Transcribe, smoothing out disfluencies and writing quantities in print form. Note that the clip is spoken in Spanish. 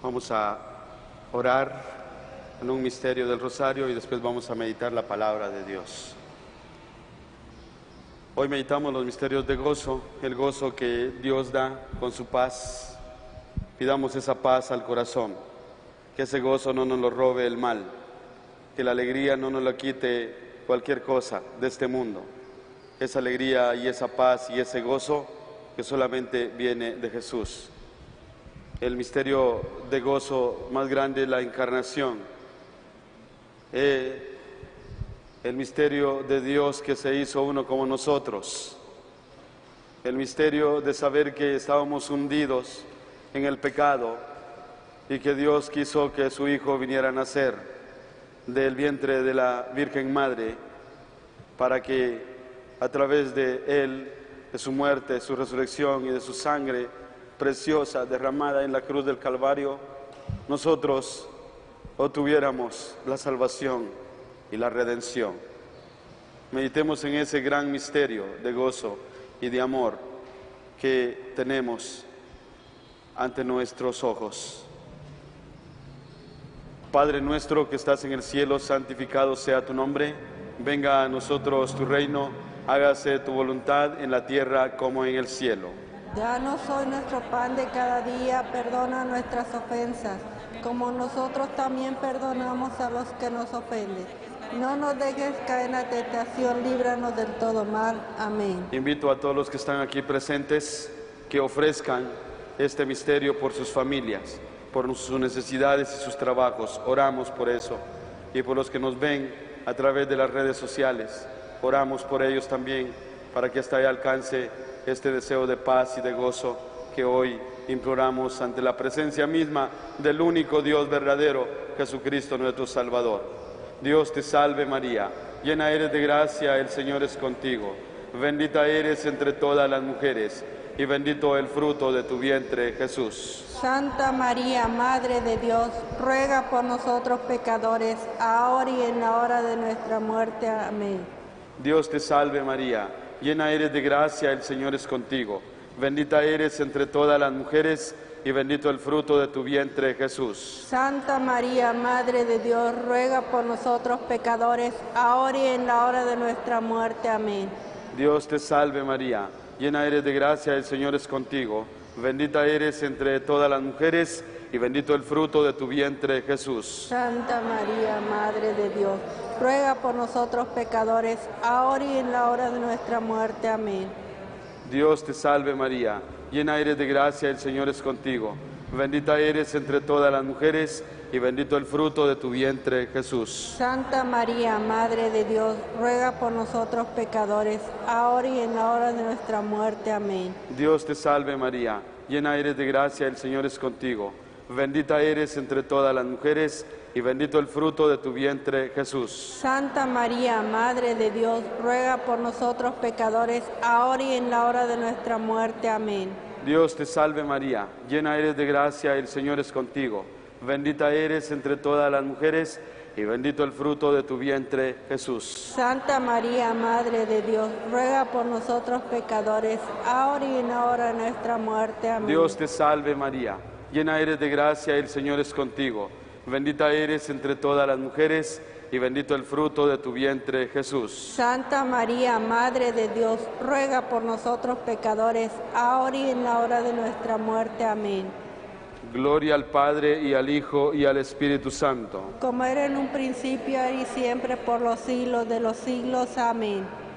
Vamos a orar en un misterio del rosario y después vamos a meditar la palabra de Dios. Hoy meditamos los misterios de gozo, el gozo que Dios da con su paz. Pidamos esa paz al corazón, que ese gozo no nos lo robe el mal, que la alegría no nos la quite cualquier cosa de este mundo. Esa alegría y esa paz y ese gozo que solamente viene de Jesús. El misterio de gozo más grande es la encarnación. El misterio de Dios que se hizo uno como nosotros. El misterio de saber que estábamos hundidos en el pecado y que Dios quiso que su Hijo viniera a nacer del vientre de la Virgen Madre para que a través de Él, de su muerte, su resurrección y de su sangre preciosa derramada en la cruz del Calvario, nosotros obtuviéramos la salvación y la redención. Meditemos en ese gran misterio de gozo y de amor que tenemos ante nuestros ojos. Padre nuestro que estás en el cielo, santificado sea tu nombre. Venga a nosotros tu reino, hágase tu voluntad en la tierra como en el cielo. Danos hoy nuestro pan de cada día, perdona nuestras ofensas, como nosotros también perdonamos a los que nos ofenden. No nos dejes caer en la tentación, líbranos del todo mal. Amén. Invito a todos los que están aquí presentes que ofrezcan este misterio por sus familias, por sus necesidades y sus trabajos. Oramos por eso. Y por los que nos ven a través de las redes sociales, oramos por ellos también, para que hasta ahí alcance este deseo de paz y de gozo que hoy imploramos ante la presencia misma del único Dios verdadero, Jesucristo nuestro Salvador. Dios te salve María, llena eres de gracia, el Señor es contigo. Bendita eres entre todas las mujeres, y bendito el fruto de tu vientre, Jesús. Santa María, Madre de Dios, ruega por nosotros pecadores, ahora y en la hora de nuestra muerte. Amén. Dios te salve María, llena eres de gracia, el Señor es contigo. Bendita eres entre todas las mujeres, y bendito el fruto de tu vientre, Jesús. Santa María, Madre de Dios, ruega por nosotros pecadores, ahora y en la hora de nuestra muerte. Amén. Dios te salve María, llena eres de gracia, el Señor es contigo. Bendita eres entre todas las mujeres, y bendito el fruto de tu vientre, Jesús. Santa María, Madre de Dios, ruega por nosotros pecadores, ahora y en la hora de nuestra muerte. Amén. Dios te salve María, llena eres de gracia, el Señor es contigo. Bendita eres entre todas las mujeres, y bendito el fruto de tu vientre, Jesús. Santa María, Madre de Dios, ruega por nosotros pecadores, ahora y en la hora de nuestra muerte. Amén. Dios te salve María, llena eres de gracia, el Señor es contigo. Bendita eres entre todas las mujeres, y bendito el fruto de tu vientre, Jesús. Santa María, Madre de Dios, ruega por nosotros pecadores, ahora y en la hora de nuestra muerte. Amén. Dios te salve María, llena eres de gracia, el Señor es contigo. Bendita eres entre todas las mujeres, y bendito el fruto de tu vientre, Jesús. Santa María, Madre de Dios, ruega por nosotros pecadores, ahora y en la hora de nuestra muerte. Amén. Dios te salve María, llena eres de gracia, el Señor es contigo. Bendita eres entre todas las mujeres, y bendito el fruto de tu vientre, Jesús. Santa María, Madre de Dios, ruega por nosotros pecadores, ahora y en la hora de nuestra muerte. Amén. Gloria al Padre, y al Hijo, y al Espíritu Santo. Como era en un principio, ahora y siempre, por los siglos de los siglos. Amén.